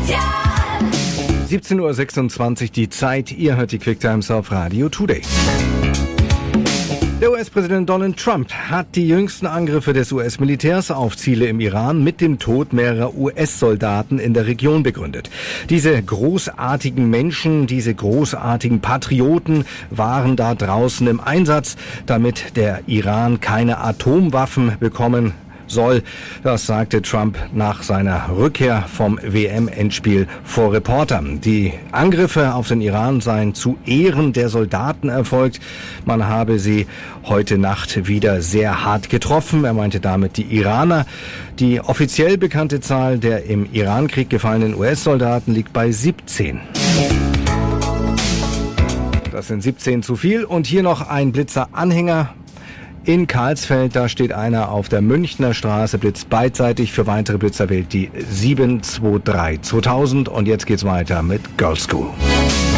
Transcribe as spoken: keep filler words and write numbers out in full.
siebzehn Uhr sechsundzwanzig die Zeit. Ihr hört die Quick Times auf Radio Today. Der U S-Präsident Donald Trump hat die jüngsten Angriffe des U S-Militärs auf Ziele im Iran mit dem Tod mehrerer U S-Soldaten in der Region begründet. Diese großartigen Menschen, diese großartigen Patrioten waren da draußen im Einsatz, damit der Iran keine Atomwaffen bekommen soll. Das sagte Trump nach seiner Rückkehr vom W M-Endspiel vor Reportern. Die Angriffe auf den Iran seien zu Ehren der Soldaten erfolgt. Man habe sie heute Nacht wieder sehr hart getroffen. Er meinte damit die Iraner. Die offiziell bekannte Zahl der im Iran-Krieg gefallenen U S-Soldaten liegt bei siebzehn. Das sind siebzehn zu viel. Und hier noch ein Blitzer-Anhänger. In Karlsfeld, da steht einer auf der Münchner Straße, blitzt beidseitig. Für weitere Blitzer wählt die sieben zwei drei zweitausend. Und jetzt geht's weiter mit Girls School.